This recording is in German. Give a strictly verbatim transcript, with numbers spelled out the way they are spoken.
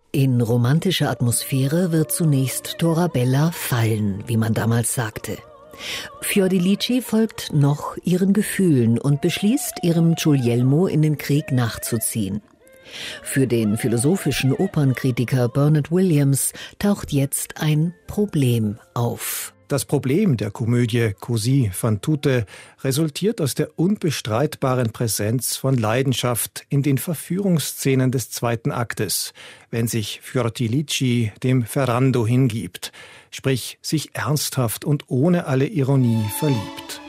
In romantischer Atmosphäre wird zunächst Torabella fallen, wie man damals sagte. Fiordilici folgt noch ihren Gefühlen und beschließt, ihrem Guglielmo in den Krieg nachzuziehen. Für den philosophischen Opernkritiker Bernard Williams taucht jetzt ein Problem auf. Das Problem der Komödie Così fan tutte resultiert aus der unbestreitbaren Präsenz von Leidenschaft in den Verführungsszenen des zweiten Aktes, wenn sich Fiordilici dem Ferrando hingibt, sprich sich ernsthaft und ohne alle Ironie verliebt.